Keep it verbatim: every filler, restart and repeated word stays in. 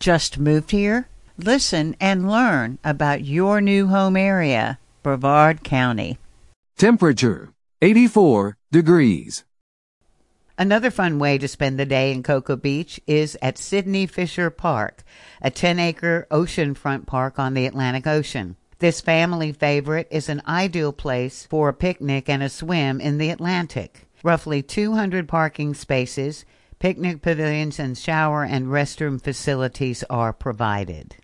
Just moved here? Listen and learn about your new home area, Brevard County. Temperature, eighty-four degrees. Another fun way to spend the day in Cocoa Beach is at Sidney Fisher Park, a ten-acre oceanfront park on the Atlantic Ocean. This family favorite is an ideal place for a picnic and a swim in the Atlantic. Roughly two hundred parking spaces, picnic pavilions, and shower and restroom facilities are provided.